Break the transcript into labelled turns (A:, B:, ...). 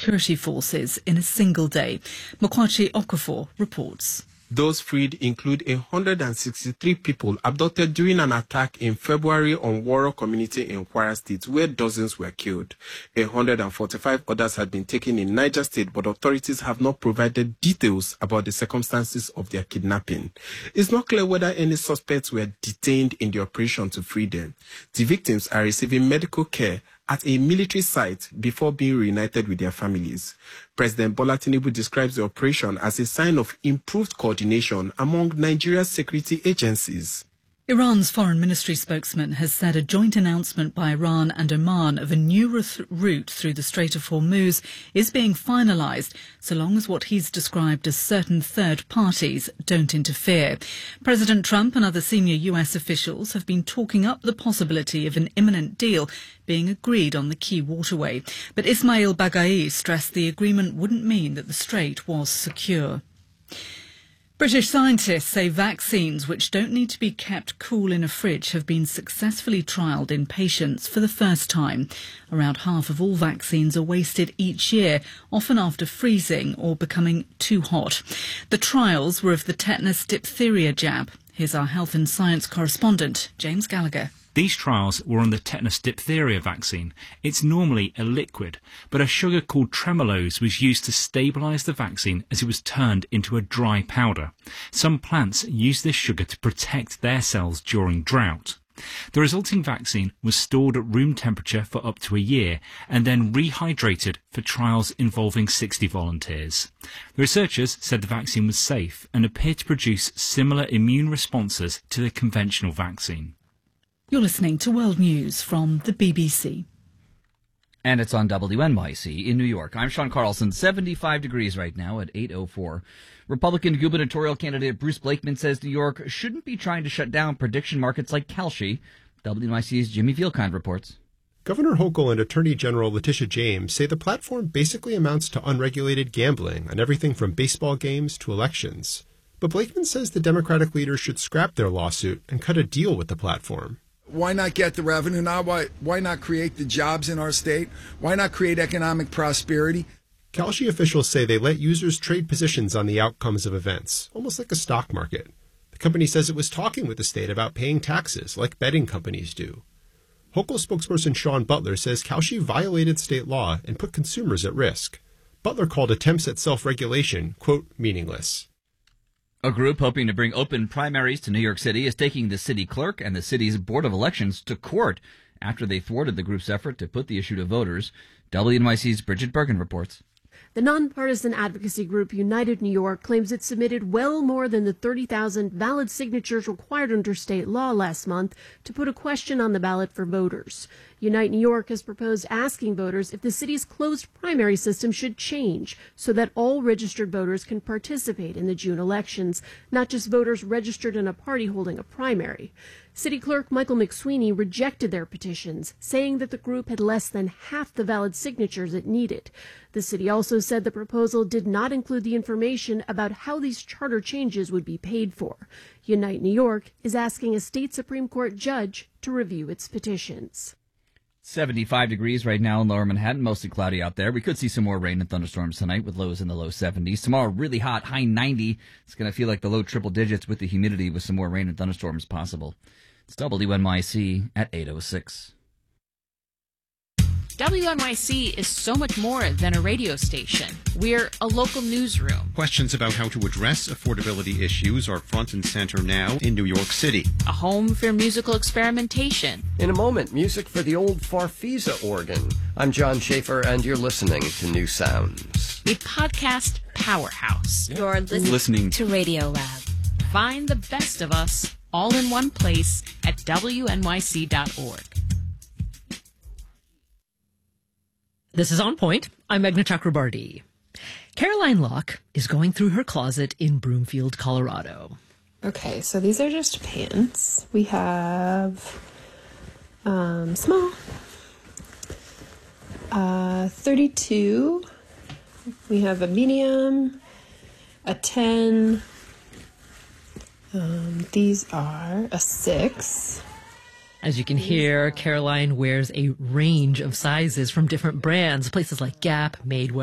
A: security forces in a single day. Makwachi Okafor reports.
B: Those freed include 163 people abducted during an attack in February on Woro community in Kwara State, where dozens were killed. 145 others had been taken in Niger State, but authorities have not provided details about the circumstances of their kidnapping. It's not clear whether any suspects were detained in the operation to free them. The victims are receiving medical care at a military site before being reunited with their families. President Bola Tinubu describes the operation as a sign of improved coordination among Nigeria's security agencies.
A: Iran's foreign ministry spokesman has said a joint announcement by Iran and Oman of a new route through the Strait of Hormuz is being finalised, so long as what he's described as certain third parties don't interfere. President Trump and other senior US officials have been talking up the possibility of an imminent deal being agreed on the key waterway. But Ismail Baghai stressed the agreement wouldn't mean that the strait was secure. British scientists say vaccines which don't need to be kept cool in a fridge have been successfully trialled in patients for the first time. Around half of all vaccines are wasted each year, often after freezing or becoming too hot. The trials were of the tetanus diphtheria jab. Here's our health and science correspondent, James Gallagher.
C: These trials were on the tetanus diphtheria vaccine. It's normally a liquid, but a sugar called tremulose was used to stabilise the vaccine as it was turned into a dry powder. Some plants use this sugar to protect their cells during drought. The resulting vaccine was stored at room temperature for up to a year and then rehydrated for trials involving 60 volunteers. The researchers said the vaccine was safe and appeared to produce similar immune responses to the conventional vaccine.
A: You're listening to World News from the BBC.
D: And it's on WNYC in New York. I'm Sean Carlson, 75 degrees right now at 8:04. Republican gubernatorial candidate Bruce Blakeman says New York shouldn't be trying to shut down prediction markets like Kalshi. WNYC's Jimmy Vielkind reports.
E: Governor Hochul and Attorney General Letitia James say the platform basically amounts to unregulated gambling on everything from baseball games to elections. But Blakeman says the Democratic leaders should scrap their lawsuit and cut a deal with the platform.
F: Why not get the revenue now? Why not create the jobs in our state? Why not create economic prosperity?
E: Kalshi officials say they let users trade positions on the outcomes of events, almost like a stock market. The company says it was talking with the state about paying taxes, like betting companies do. Hochul spokesperson Sean Butler says Kalshi violated state law and put consumers at risk. Butler called attempts at self-regulation, quote, meaningless.
D: A group hoping to bring open primaries to New York City is taking the city clerk and the city's Board of Elections to court after they thwarted the group's effort to put the issue to voters. WNYC's Bridget Bergen reports.
G: The nonpartisan advocacy group United New York claims it submitted well more than the 30,000 valid signatures required under state law last month to put a question on the ballot for voters. Unite New York has proposed asking voters if the city's closed primary system should change so that all registered voters can participate in the June elections, not just voters registered in a party holding a primary. City Clerk Michael McSweeney rejected their petitions, saying that the group had less than half the valid signatures it needed. The city also said the proposal did not include the information about how these charter changes would be paid for. Unite New York is asking a state Supreme Court judge to review its petitions.
D: 75 degrees right now in Lower Manhattan, mostly cloudy out there. We could see some more rain and thunderstorms tonight with lows in the low 70s. Tomorrow, really hot, high 90. It's going to feel like the low triple digits with the humidity with some more rain and thunderstorms possible. It's WNYC at 8:06.
H: WNYC is so much more than a radio station. We're a local newsroom.
I: Questions about how to address affordability issues are front and center now in New York City.
H: A home for musical experimentation.
J: In a moment, music for the old Farfisa organ. I'm John Schaefer, and you're listening to New Sounds.
H: A podcast powerhouse.
K: You're listening to Radio Lab.
H: Find the best of us all in one place at WNYC.org.
L: This is On Point. I'm Meghna Chakrabarti. Caroline Locke is going through her closet in Broomfield, Colorado.
M: Okay, so these are just pants. We have small, 32. We have a medium, a 10. These are a 6.
L: As you can hear, Caroline wears a range of sizes from different brands, places like Gap, Madewell,